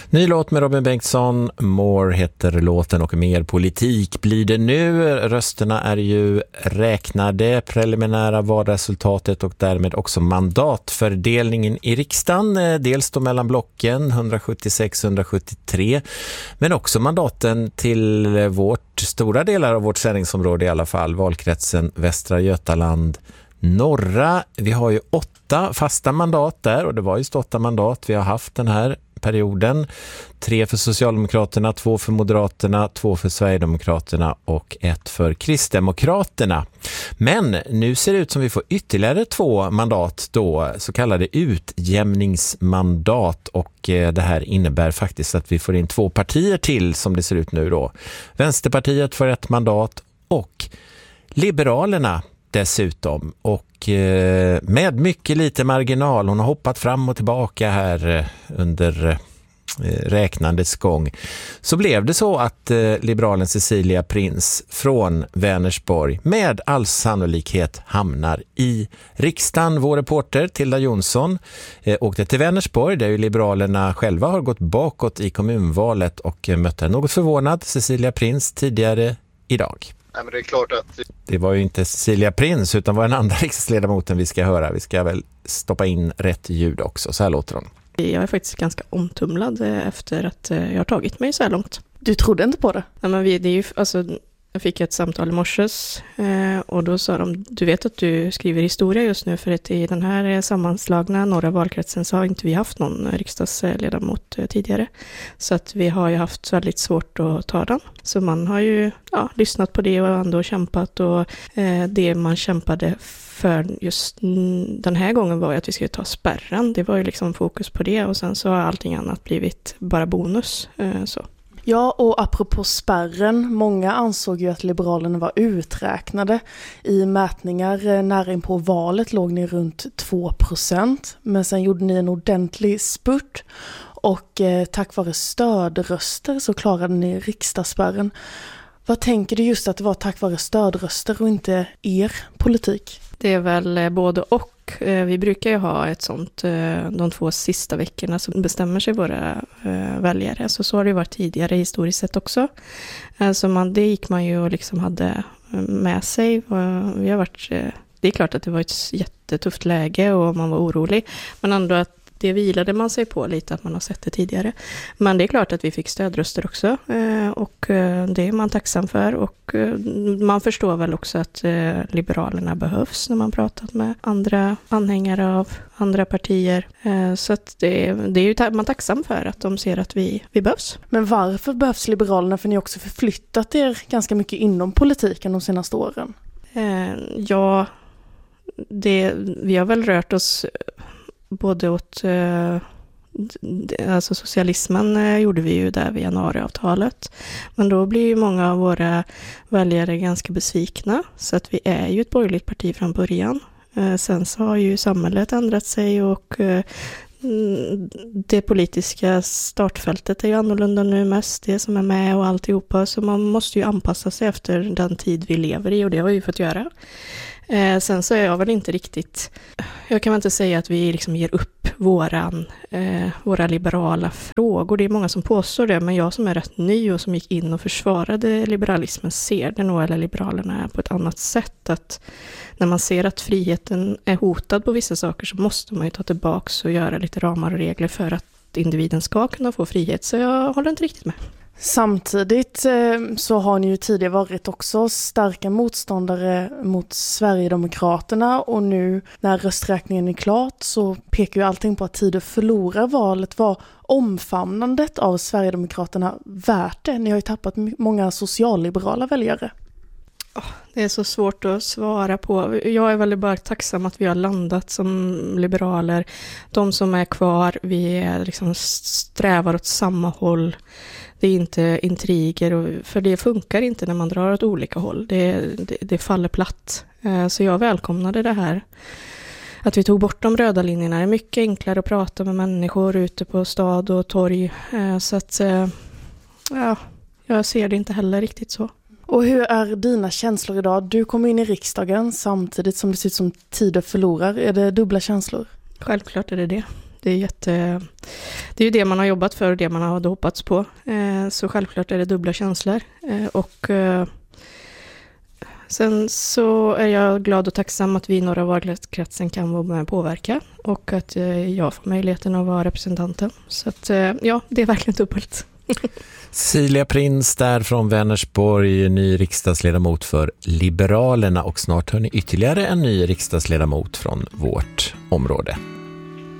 Ny låt med Robin Bengtsson, More heter låten och mer politik blir det nu. Rösterna är ju räknade, preliminära valresultatet och därmed också mandatfördelningen i riksdagen. Dels då mellan blocken 176-173 men också mandaten till stora delar av vårt sändningsområde i alla fall, valkretsen Västra Götaland norra. Vi har ju 8 fasta mandat där och det var just 8 mandat vi har haft den här perioden. 3 för Socialdemokraterna, 2 för Moderaterna, 2 för Sverigedemokraterna och 1 för Kristdemokraterna. Men nu ser det ut som vi får ytterligare 2 mandat då, så kallade utjämningsmandat, och det här innebär faktiskt att vi får in 2 partier till som det ser ut nu då. Vänsterpartiet får 1 mandat och Liberalerna dessutom, och med mycket lite marginal. Hon har hoppat fram och tillbaka här under räknandets gång. Så blev det så att liberalen Cecilia Prins från Vänersborg med all sannolikhet hamnar i riksdagen. Vår reporter Tilda Jonsson åkte till Vänersborg där ju liberalerna själva har gått bakåt i kommunvalet och mötte något förvånad Cecilia Prins tidigare idag. Nej, men det är klart att... Det var ju inte Cecilia Prins utan var en annan riksdagsledamoten vi ska höra. Vi ska väl stoppa in rätt ljud också. Så här låter hon. Jag är faktiskt ganska omtumlad efter att jag har tagit mig så här långt. Du trodde inte på det? Nej, men det är ju, alltså, jag fick ett samtal i morses och då sa de, du vet att du skriver historia just nu, för att i den här sammanslagna norra valkretsen så har inte vi haft någon riksdagsledamot tidigare. Så att vi har ju haft väldigt svårt att ta den. Så man har ju lyssnat på det och ändå kämpat, och det man kämpade för just den här gången var ju att vi skulle ta spärren. Det var ju liksom fokus på det, och sen så har allting annat blivit bara bonus. Så. Ja, och apropå spärren, många ansåg ju att Liberalerna var uträknade. I mätningar nära in på valet låg ni runt 2%, men sen gjorde ni en ordentlig spurt och tack vare stödröster så klarade ni riksdagsspärren. Vad tänker du just att det var tack vare stödröster och inte er politik? Det är väl både och. Vi brukar ju ha ett sånt, de 2 sista veckorna så bestämmer sig våra väljare. Så har det varit tidigare historiskt sett också. Så det gick man ju och liksom hade med sig. Vi har varit, det är klart att det var ett jättetufft läge och man var orolig. Men ändå att det vilade man sig på lite, att man har sett det tidigare. Men det är klart att vi fick stödröster också, och det är man tacksam för, och man förstår väl också att Liberalerna behövs när man pratat med andra anhängare av andra partier. Så att det är ju man tacksam för att de ser att vi behövs. Men varför behövs Liberalerna? För ni har också förflyttat er ganska mycket inom politiken de senaste åren. Vi har väl rört oss både åt alltså socialismen gjorde vi ju där vid januariavtalet, men då blir ju många av våra väljare ganska besvikna, så att vi är ju ett borgerligt parti från början. Sen så har ju samhället ändrat sig, och det politiska startfältet är ju annorlunda nu, mest det som är med och alltihopa, så man måste ju anpassa sig efter den tid vi lever i, och det har vi ju fått göra. Sen så är jag väl inte riktigt, jag kan väl inte säga att vi liksom ger upp våra liberala frågor. Det är många som påstår det, men jag som är rätt ny och som gick in och försvarade liberalismen ser det nog, eller liberalerna, på ett annat sätt. Att när man ser att friheten är hotad på vissa saker så måste man ju ta tillbaka och göra lite ramar och regler för att individen ska kunna få frihet. Så jag håller inte riktigt med. Samtidigt så har ni ju tidigare varit också starka motståndare mot Sverigedemokraterna, och nu när rösträkningen är klart så pekar ju allting på att Tider förlorar valet. Var omfamnandet av Sverigedemokraterna värt det? Ni har ju tappat många socialliberala väljare. Det är så svårt att svara på. Jag är väldigt bara tacksam att vi har landat som liberaler. De som är kvar, vi är liksom strävar åt samma håll. Det är inte intriger, för det funkar inte när man drar åt olika håll. Det faller platt. Så jag välkomnade det här. Att vi tog bort de röda linjerna. Det är mycket enklare att prata med människor ute på stad och torg. Så att, jag ser det inte heller riktigt så. Och hur är dina känslor idag? Du kommer in i riksdagen samtidigt som det ser ut som Tider förlorar. Är det dubbla känslor? Självklart är det det. Det är ju det man har jobbat för och det man hade hoppats på. Så självklart är det dubbla känslor. Och sen så är jag glad och tacksam att vi i norra valkretsen kan vara med och påverka. Och att jag får möjligheten att vara representanten. Så att ja, det är verkligen dubbelt. Silja Prins där från Vänersborg, ny riksdagsledamot för Liberalerna, och snart hör ni ytterligare en ny riksdagsledamot från vårt område.